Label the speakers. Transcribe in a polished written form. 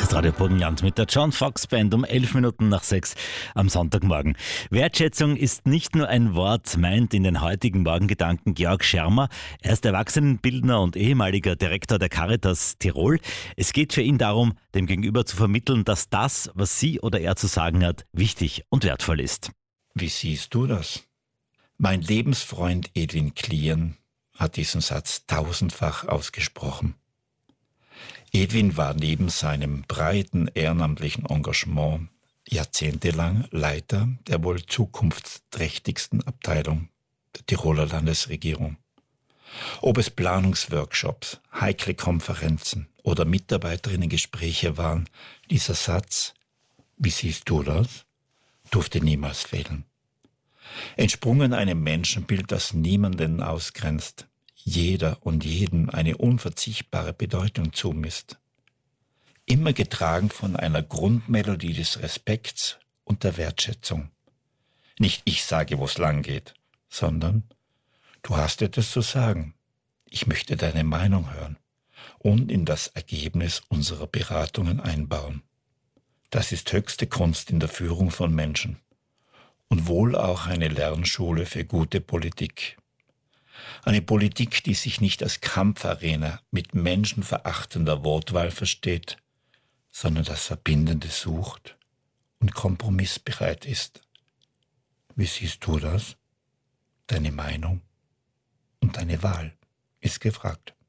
Speaker 1: Radio Burgenland mit der John Fox Band um 11 Minuten nach 6 am Sonntagmorgen. Wertschätzung ist nicht nur ein Wort, meint in den heutigen Morgengedanken Georg Schermer. Er ist Erwachsenenbildner und ehemaliger Direktor der Caritas Tirol. Es geht für ihn darum, dem Gegenüber zu vermitteln, dass das, was sie oder er zu sagen hat, wichtig und wertvoll ist.
Speaker 2: Wie siehst du das? Mein Lebensfreund Edwin Klien hat diesen Satz tausendfach ausgesprochen. Edwin war neben seinem breiten ehrenamtlichen Engagement jahrzehntelang Leiter der wohl zukunftsträchtigsten Abteilung der Tiroler Landesregierung. Ob es Planungsworkshops, heikle Konferenzen oder Mitarbeiterinnengespräche waren, dieser Satz, wie siehst du das, durfte niemals fehlen. Entsprungen einem Menschenbild, das niemanden ausgrenzt, jeder und jedem eine unverzichtbare Bedeutung zumisst. Immer getragen von einer Grundmelodie des Respekts und der Wertschätzung. Nicht ich sage, wo es lang geht, sondern du hast etwas zu sagen. Ich möchte deine Meinung hören und in das Ergebnis unserer Beratungen einbauen. Das ist höchste Kunst in der Führung von Menschen und wohl auch eine Lernschule für gute Politik. Eine Politik, die sich nicht als Kampfarena mit menschenverachtender Wortwahl versteht, sondern das Verbindende sucht und kompromissbereit ist. Wie siehst du das? Deine Meinung und deine Wahl ist gefragt.